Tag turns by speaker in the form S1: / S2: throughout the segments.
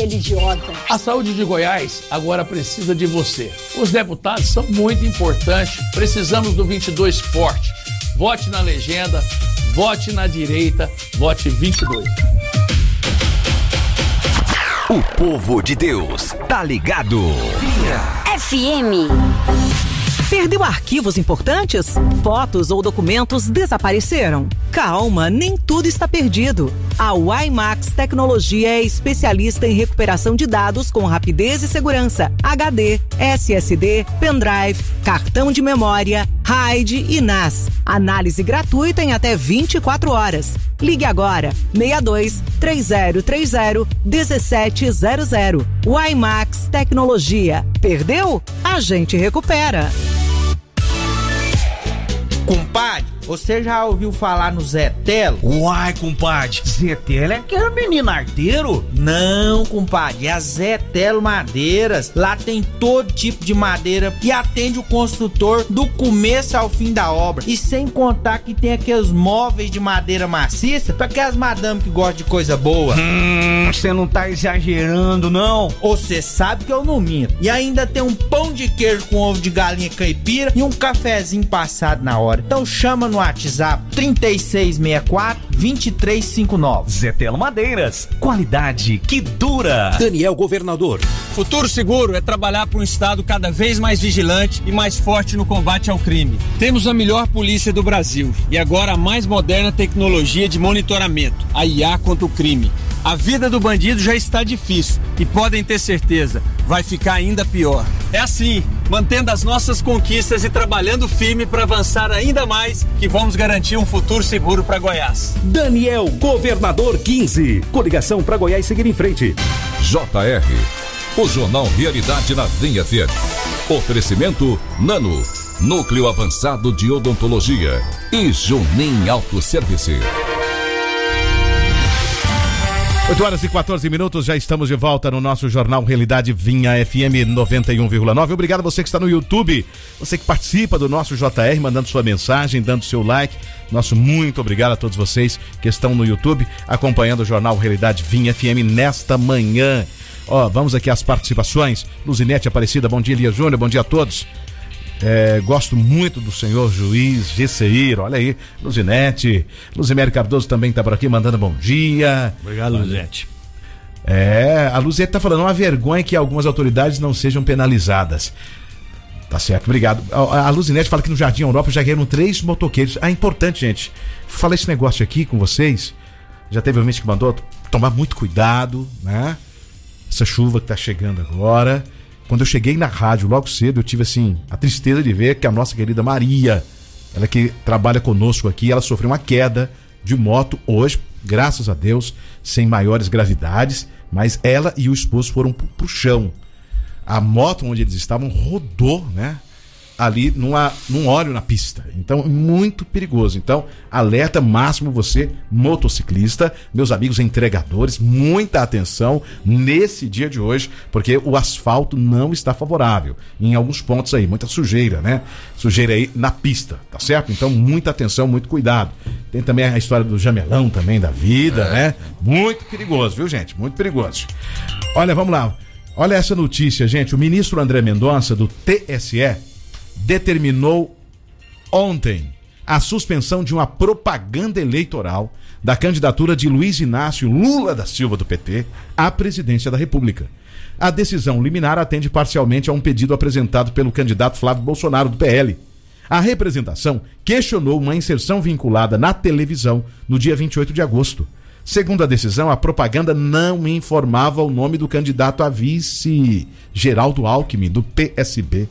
S1: aquele idiota.
S2: A saúde de Goiás agora precisa de você. Os deputados são muito importantes. Precisamos do 22 forte. Vote na legenda, vote na direita, vote 22.
S3: O povo de Deus tá ligado.
S4: FM.
S5: Perdeu arquivos importantes? Fotos ou documentos desapareceram? Calma, nem tudo está perdido. A WiMax Tecnologia é especialista em recuperação de dados com rapidez e segurança. HD, SSD, pendrive, cartão de memória, RAID e NAS. Análise gratuita em até 24 horas. Ligue agora, 62 3030 1700. WiMax Tecnologia. Perdeu? A gente recupera.
S6: Compadre, você já ouviu falar no Zé Telo?
S7: Uai, compadre, Zé Telo é aquele menino arteiro?
S6: Não, compadre, é a Zé Telo Madeiras. Lá tem todo tipo de madeira e atende o construtor do começo ao fim da obra. E sem contar que tem aqueles móveis de madeira maciça pra aquelas madames que gostam de coisa boa.
S7: Você não tá exagerando, não?
S6: Você sabe que eu não minto. E ainda tem um pão de queijo com ovo de galinha caipira e um cafezinho passado na hora. Então chama no WhatsApp 3664-2359.
S3: Zé Telo Madeiras, qualidade que dura.
S8: Daniel Governador.
S9: Futuro Seguro é trabalhar para um estado cada vez mais vigilante e mais forte no combate ao crime. Temos a melhor polícia do Brasil e agora a mais moderna tecnologia de monitoramento, a IA contra o crime. A vida do bandido já está difícil e podem ter certeza, vai ficar ainda pior. É assim, mantendo as nossas conquistas e trabalhando firme para avançar ainda mais, que vamos garantir um futuro seguro para Goiás.
S8: Daniel Governador 15, coligação para Goiás seguir em frente.
S10: JR, o Jornal Realidade na Vinha FM. Oferecimento Nano, Núcleo Avançado de Odontologia e Junim Autosservice.
S11: 8h14, já estamos de volta no nosso Jornal Realidade Vinha FM 91,9. Obrigado a você que está no YouTube, você que participa do nosso JR, mandando sua mensagem, dando seu like. Nosso muito obrigado a todos vocês que estão no YouTube, acompanhando o Jornal Realidade Vinha FM nesta manhã. Vamos aqui às participações. Luzinete Aparecida, bom dia, Elias Júnior, bom dia a todos. Gosto muito do senhor juiz Gesseir, olha aí, Luzinete. Luzimério Cardoso também está por aqui mandando bom dia.
S7: Obrigado, Luzete.
S11: A Luzete está falando, uma vergonha que algumas autoridades não sejam penalizadas. Tá certo, obrigado. A Luzinete fala que no Jardim Europa já caíram 3 motoqueiros. Importante, gente, falar esse negócio aqui com vocês. Já teve um ouvinte que mandou tomar muito cuidado, né? Essa chuva que tá chegando agora. Quando eu cheguei na rádio logo cedo, eu tive assim a tristeza de ver que a nossa querida Maria, ela que trabalha conosco aqui, ela sofreu uma queda de moto hoje, graças a Deus, sem maiores gravidades, mas ela e o esposo foram pro chão. A moto onde eles estavam rodou, né? Ali num óleo na pista. Então, muito perigoso. Então, alerta máximo você, motociclista, meus amigos entregadores, muita atenção nesse dia de hoje, porque o asfalto não está favorável. Em alguns pontos aí, muita sujeira, né? Sujeira aí na pista, tá certo? Então, muita atenção, muito cuidado. Tem também a história do jamelão também da vida, né? Muito perigoso, viu, gente? Muito perigoso. Olha, vamos lá. Olha essa notícia, gente. O ministro André Mendonça, do TSE, determinou ontem a suspensão de uma propaganda eleitoral da candidatura de Luiz Inácio Lula da Silva, do PT, à presidência da República. A decisão liminar atende parcialmente a um pedido apresentado pelo candidato Flávio Bolsonaro, do PL. A representação questionou uma inserção vinculada na televisão no dia 28 de agosto. Segundo a decisão, a propaganda não informava o nome do candidato a vice, Geraldo Alckmin, do PSB.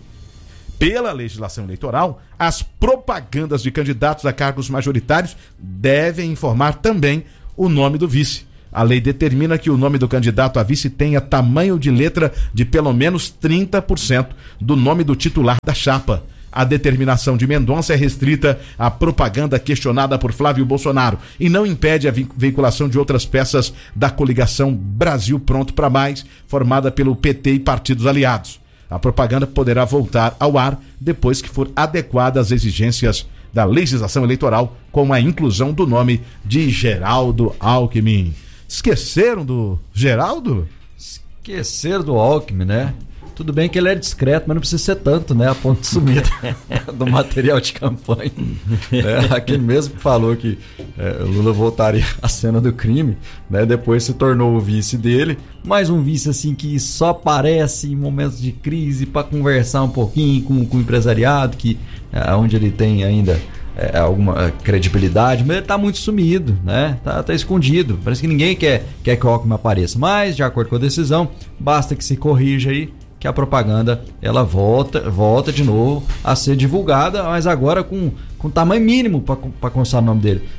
S11: Pela legislação eleitoral, as propagandas de candidatos a cargos majoritários devem informar também o nome do vice. A lei determina que o nome do candidato a vice tenha tamanho de letra de pelo menos 30% do nome do titular da chapa. A determinação de Mendonça é restrita à propaganda questionada por Flávio Bolsonaro e não impede a veiculação de outras peças da coligação Brasil Pronto para Mais, formada pelo PT e partidos aliados. A propaganda poderá voltar ao ar depois que for adequada às exigências da legislação eleitoral, com a inclusão do nome de Geraldo Alckmin. Esqueceram do Geraldo?
S1: Esquecer do Alckmin, né? Tudo bem que ele é discreto, mas não precisa ser tanto, né? A ponto de sumir do material de campanha. Aquele mesmo que falou que Lula voltaria à cena do crime, né? Depois se tornou o vice dele. Mais um vice assim que só aparece em momentos de crise para conversar um pouquinho com o empresariado, onde ele tem ainda alguma credibilidade, mas ele tá muito sumido, né? Tá escondido. Parece que ninguém quer que o Alckmin apareça. Mas, de acordo com a decisão, basta que se corrija aí, que a propaganda ela volta de novo a ser divulgada, mas agora com tamanho mínimo para constar o nome dele.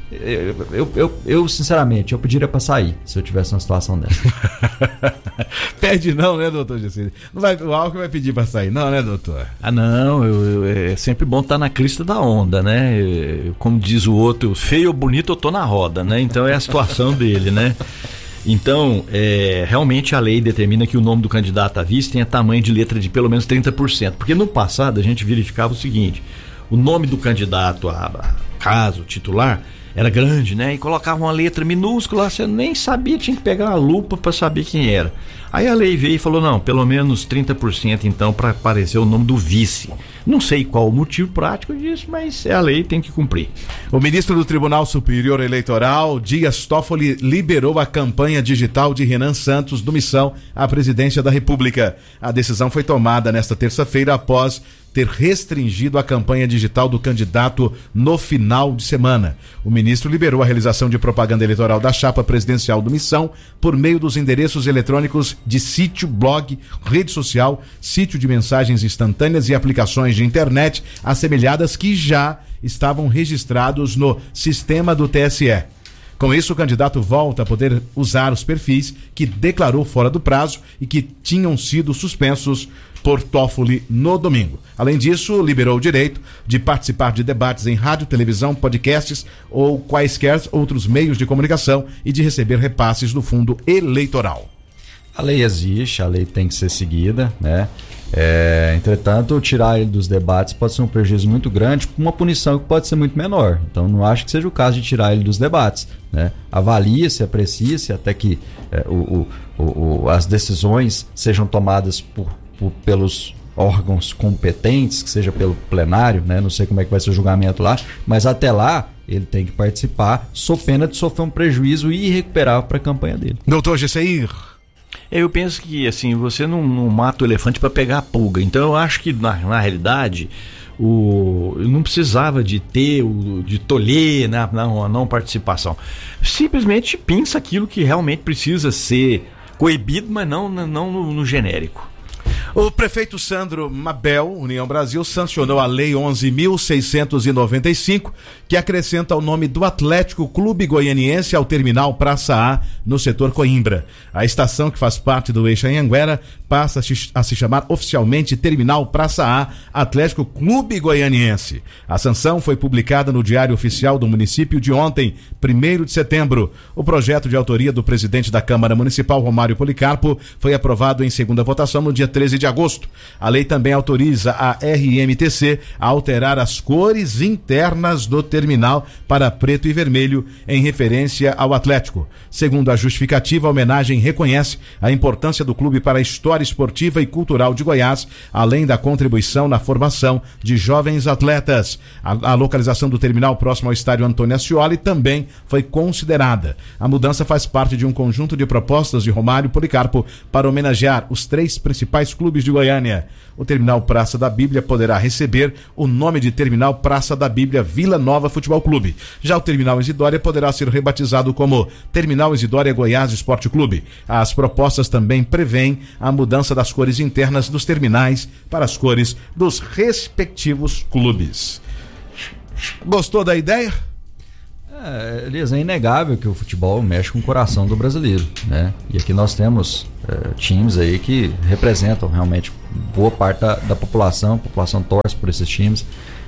S1: Eu sinceramente, eu pediria para sair se eu tivesse uma situação dessa.
S11: Pede não, né, doutor Gessé? O Alckmin vai pedir para sair, não, né, doutor?
S2: Não, é sempre bom estar na crista da onda, né? Como diz o outro, feio ou bonito eu tô na roda, né? Então é a situação dele, né? Então, realmente a lei determina que o nome do candidato a vice tenha tamanho de letra de pelo menos 30%, porque no passado a gente verificava o seguinte: o nome do candidato a caso titular era grande, né? E colocava uma letra minúscula, você nem sabia, tinha que pegar uma lupa para saber quem era. Aí a lei veio e falou, não, pelo menos 30% então para aparecer o nome do vice. Não sei qual o motivo prático disso, mas a lei, tem que cumprir.
S11: O ministro do Tribunal Superior Eleitoral, Dias Toffoli, liberou a campanha digital de Renan Santos do Missão à presidência da República. A decisão foi tomada nesta terça-feira após ter restringido a campanha digital do candidato no final de semana. O ministro liberou a realização de propaganda eleitoral da chapa presidencial do Missão por meio dos endereços eletrônicos de sítio, blog, rede social, sítio de mensagens instantâneas e aplicações de internet assemelhadas que já estavam registrados no sistema do TSE. Com isso, o candidato volta a poder usar os perfis que declarou fora do prazo e que tinham sido suspensos por Toffoli no domingo. Além disso, liberou o direito de participar de debates em rádio, televisão, podcasts ou quaisquer outros meios de comunicação e de receber repasses do fundo eleitoral.
S1: A lei existe, a lei tem que ser seguida, né? Entretanto, tirar ele dos debates pode ser um prejuízo muito grande, com uma punição que pode ser muito menor. Então, não acho que seja o caso de tirar ele dos debates, né? Avalia-se, aprecia-se até que as decisões sejam tomadas pelos órgãos competentes, que seja pelo plenário, né? Não sei como é que vai ser o julgamento lá, mas até lá ele tem que participar, sob pena de sofrer um prejuízo irrecuperável para a campanha dele.
S11: Doutor Gessé,
S2: eu penso que assim, você não mata o elefante para pegar a pulga. Então eu acho que na realidade não precisava de tolher na não participação. Simplesmente pinça aquilo que realmente precisa ser coibido, mas não no genérico.
S11: O prefeito Sandro Mabel, União Brasil, sancionou a Lei 11.695, que acrescenta o nome do Atlético Clube Goianiense ao terminal Praça A, no setor Coimbra. A estação, que faz parte do eixo Anhanguera, passa a se chamar oficialmente Terminal Praça A, Atlético Clube Goianiense. A sanção foi publicada no Diário Oficial do município de ontem, 1º de setembro. O projeto de autoria do presidente da Câmara Municipal, Romário Policarpo, foi aprovado em segunda votação no dia 13 de agosto. A lei também autoriza a RMTC a alterar as cores internas do terminal para preto e vermelho, em referência ao Atlético. Segundo a justificativa, a homenagem reconhece a importância do clube para a história esportiva e cultural de Goiás, além da contribuição na formação de jovens atletas. A localização do terminal próximo ao estádio Antônio Ascioli também foi considerada. A mudança faz parte de um conjunto de propostas de Romário Policarpo para homenagear os 3 principais clubes de Goiânia. O Terminal Praça da Bíblia poderá receber o nome de Terminal Praça da Bíblia Vila Nova Futebol Clube. Já o Terminal Isidória poderá ser rebatizado como Terminal Isidória Goiás Esporte Clube. As propostas também prevêem a mudança das cores internas dos terminais para as cores dos respectivos clubes. Gostou da ideia?
S1: Elias, é inegável que o futebol mexe com o coração do brasileiro, né? E aqui nós temos times aí que representam realmente boa parte da população. A população torce por esses times.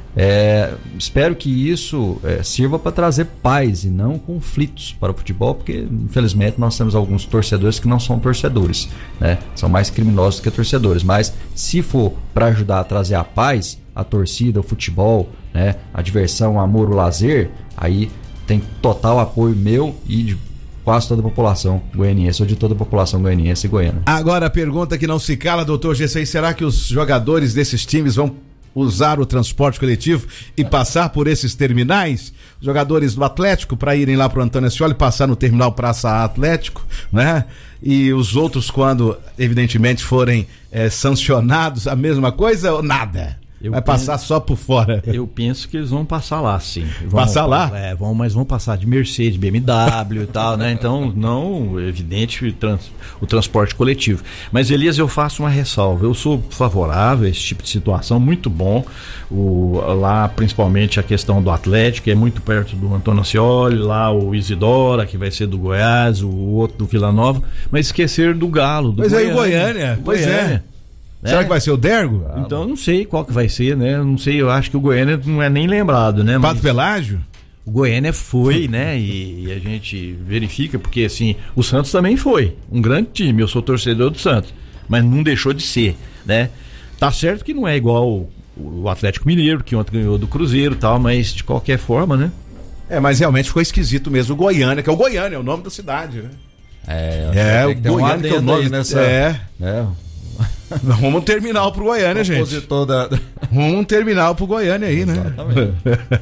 S1: Espero que isso sirva para trazer paz e não conflitos para o futebol, porque infelizmente nós temos alguns torcedores que não são torcedores, né? São mais criminosos do que torcedores. Mas se for para ajudar a trazer a paz, a torcida, o futebol, né? A diversão, o amor, o lazer, aí tem total apoio meu e de quase toda a população goianiense, ou de toda a população goianiense e goiana.
S11: Agora a pergunta que não se cala, doutor Gessé, será que os jogadores desses times vão usar o transporte coletivo e passar por esses terminais? Os jogadores do Atlético para irem lá pro Antônio Ascioli, passar no terminal Praça Atlético, né? E os outros, quando evidentemente forem sancionados, a mesma coisa ou nada? Vai passar só por fora?
S12: Eu penso que eles vão passar lá, sim.
S11: Passar lá?
S12: Mas vão passar de Mercedes, BMW e tal, né? Então, não, evidente, o transporte coletivo. Mas, Elias, eu faço uma ressalva. Eu sou favorável a esse tipo de situação, muito bom. Lá, principalmente, a questão do Atlético, que é muito perto do Antônio Ascioli, lá o Isidora, que vai ser do Goiás, o outro do Vila Nova, mas esquecer do Galo, do
S11: Goiânia. Pois é, Goiânia. Pois é. Será que vai ser o Dergo?
S12: Então eu não sei qual que vai ser, né? Eu não sei, eu acho que o Goiânia não é nem lembrado, né?
S11: Pato Pelágio?
S12: O Goiânia foi, né? E a gente verifica, porque assim, o Santos também foi um grande time, eu sou torcedor do Santos, mas não deixou de ser, né? Tá certo que não é igual o Atlético Mineiro, que ontem ganhou do Cruzeiro e tal, mas de qualquer forma, né?
S11: Mas realmente ficou esquisito mesmo o Goiânia, que é o Goiânia, é o nome da cidade, né? O Goiânia que é o nome nessa... Vamos um terminal pro Goiânia, gente. Vamos um terminal pro Goiânia aí, né? Exatamente.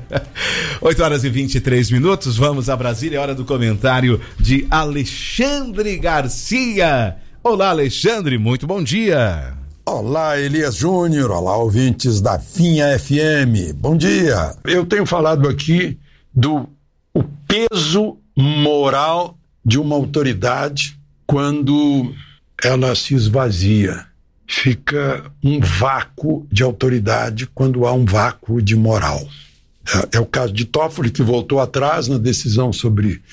S11: 8h23, vamos a Brasília, é hora do comentário de Alexandre Garcia. Olá, Alexandre, muito bom dia.
S13: Olá, Elias Júnior, olá, ouvintes da Vinha FM, bom dia. Eu tenho falado aqui do o peso moral de uma autoridade quando ela se esvazia. Fica um vácuo de autoridade quando há um vácuo de moral. É o caso de Toffoli, que voltou atrás na decisão sobre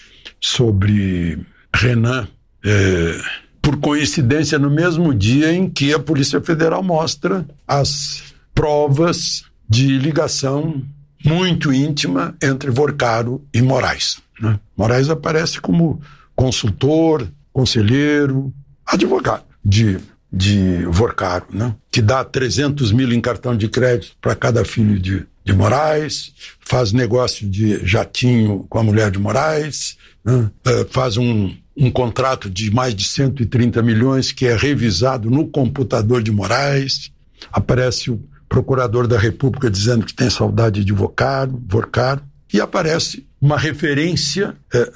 S13: Renan, por coincidência no mesmo dia em que a Polícia Federal mostra as provas de ligação muito íntima entre Vorcaro e Moraes, né? Moraes aparece como consultor, conselheiro, advogado de Vorcaro, né? Que dá 300 mil em cartão de crédito para cada filho de Moraes, faz negócio de jatinho com a mulher de Moraes, né? Faz um contrato de mais de 130 milhões que é revisado no computador de Moraes. Aparece o procurador da República dizendo que tem saudade de Vorcaro, e aparece uma referência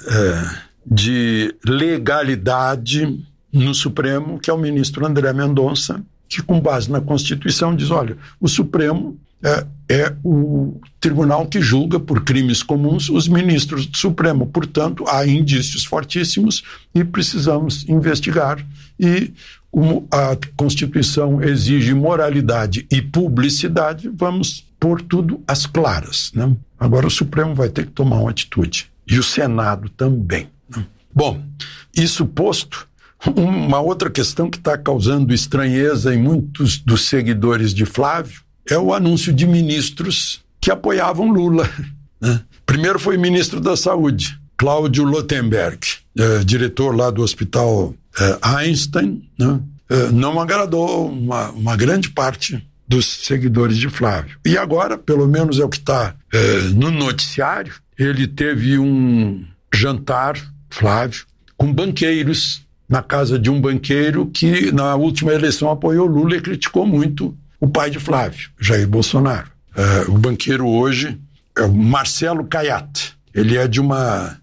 S13: de legalidade no Supremo, que é o ministro André Mendonça, que com base na Constituição diz, olha, o Supremo é o tribunal que julga por crimes comuns os ministros do Supremo, portanto há indícios fortíssimos e precisamos investigar, e como a Constituição exige moralidade e publicidade, vamos pôr tudo às claras, né? Agora o Supremo vai ter que tomar uma atitude, e o Senado também, né? Bom, isso posto, uma outra questão que está causando estranheza em muitos dos seguidores de Flávio é o anúncio de ministros que apoiavam Lula, né? Primeiro foi o ministro da Saúde, Cláudio Lotenberg, diretor lá do Hospital Einstein, né? Não agradou uma grande parte dos seguidores de Flávio. E agora, pelo menos é o que está no noticiário, ele teve um jantar, Flávio, com banqueiros, na casa de um banqueiro que na última eleição apoiou Lula e criticou muito o pai de Flávio, Jair Bolsonaro. O banqueiro hoje é o Marcelo Caiate. Ele é de uma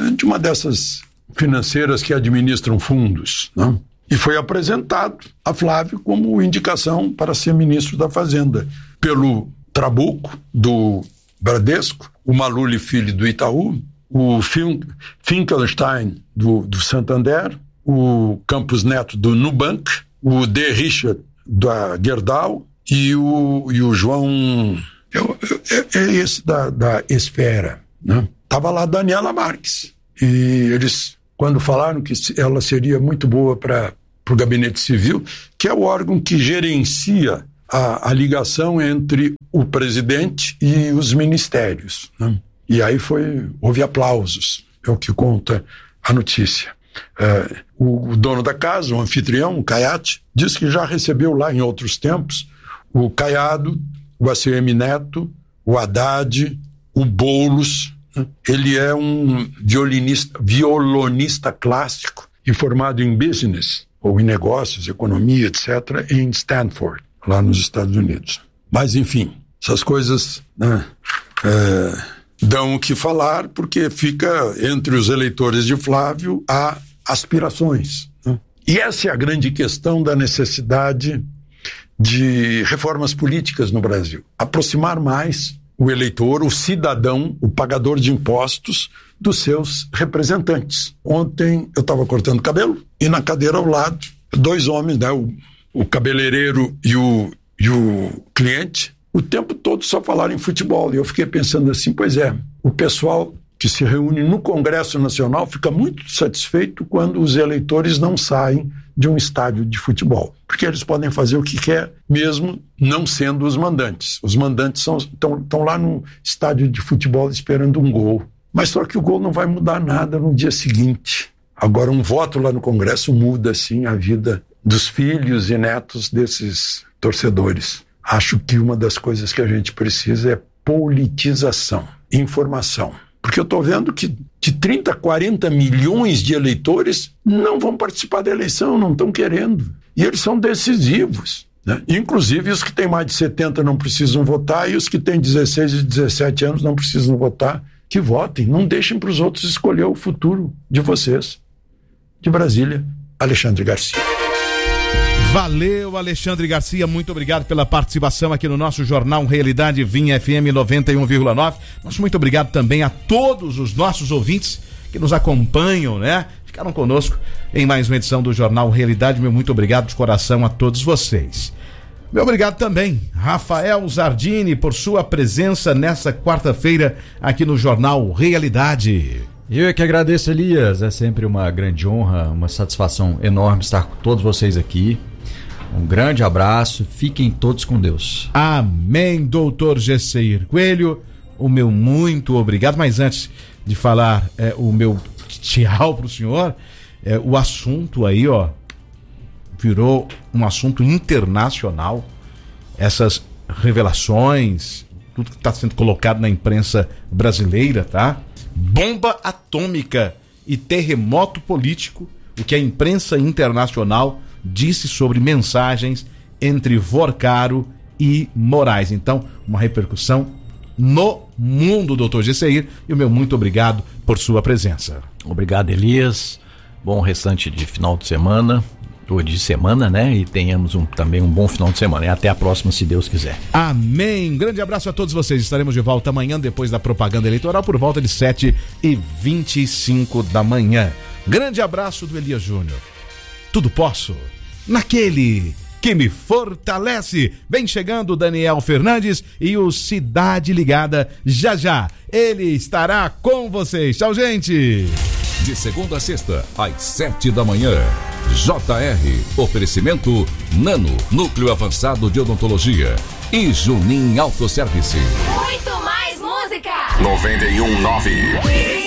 S13: dessas financeiras que administram fundos, né? E foi apresentado a Flávio como indicação para ser ministro da Fazenda pelo Trabuco, do Bradesco, o Maluli Filho, do Itaú, o Finkelstein, do Santander, o Campos Neto, do Nubank, o D. Richard, da Gerdau, e o João... É esse da Esfera, né? Tava lá a Daniela Marques. E eles, quando falaram que ela seria muito boa para o Gabinete Civil, que é o órgão que gerencia a ligação entre o presidente e os ministérios, né? E aí houve aplausos, é o que conta a notícia. O dono da casa, o anfitrião, o Caiate, diz que já recebeu lá em outros tempos o Caiado, o ACM Neto, o Haddad, o Boulos, né? Ele é um violonista clássico e formado em business, ou em negócios, economia, etc., em Stanford, lá nos Estados Unidos. Mas, enfim, essas coisas, né, dão o que falar, porque fica entre os eleitores de Flávio há aspirações, né? E essa é a grande questão da necessidade de reformas políticas no Brasil. Aproximar mais o eleitor, o cidadão, o pagador de impostos dos seus representantes. Ontem eu estava cortando cabelo e na cadeira ao lado, 2 homens, né, o cabeleireiro e o cliente, o tempo todo só falaram em futebol. E eu fiquei pensando assim, pois é, o pessoal que se reúne no Congresso Nacional fica muito satisfeito quando os eleitores não saem de um estádio de futebol, porque eles podem fazer o que quer, mesmo não sendo os mandantes. Os mandantes estão lá no estádio de futebol esperando um gol, mas só que o gol não vai mudar nada no dia seguinte. Agora, um voto lá no Congresso muda, sim, a vida dos filhos e netos desses torcedores. Acho que uma das coisas que a gente precisa é politização, informação. Porque eu estou vendo que de 30, 40 milhões de eleitores não vão participar da eleição, não estão querendo. E eles são decisivos, né? Inclusive os que têm mais de 70 não precisam votar e os que têm 16 e 17 anos não precisam votar, que votem. Não deixem para os outros escolher o futuro de vocês. De Brasília, Alexandre Garcia.
S11: Valeu, Alexandre Garcia, muito obrigado pela participação aqui no nosso Jornal Realidade Vinha FM 91,9. Nosso muito obrigado também a todos os nossos ouvintes que nos acompanham, né? Ficaram conosco em mais uma edição do Jornal Realidade. Meu muito obrigado de coração a todos vocês. Meu obrigado também, Rafael Zardini, por sua presença nessa quarta-feira aqui no Jornal Realidade.
S1: Eu é que agradeço, Elias. É sempre uma grande honra, uma satisfação enorme estar com todos vocês aqui. Um grande abraço, fiquem todos com Deus.
S11: Amém, doutor Gesseir Coelho. O meu muito obrigado. Mas antes de falar o meu tchau pro senhor, o assunto aí, ó, virou um assunto internacional. Essas revelações, tudo que está sendo colocado na imprensa brasileira, tá? Bomba atômica e terremoto político, o que a imprensa internacional disse sobre mensagens entre Vorcaro e Moraes. Então, uma repercussão no mundo, doutor Gesseir, e o meu muito obrigado por sua presença.
S12: Obrigado, Elias. Bom restante de final de semana, ou de semana, né? E tenhamos também um bom final de semana. E até a próxima, se Deus quiser.
S11: Amém. Grande abraço a todos vocês. Estaremos de volta amanhã, depois da propaganda eleitoral, por volta de 7h25 da manhã. Grande abraço do Elias Júnior. Tudo posso naquele que me fortalece. Vem chegando o Daniel Fernandes e o Cidade Ligada já já. Ele estará com vocês. Tchau, gente.
S10: De segunda a sexta, às 7 da manhã. JR, oferecimento Nano, Núcleo Avançado de Odontologia. E Junin Autosservice.
S4: Muito mais música.
S3: 91.9.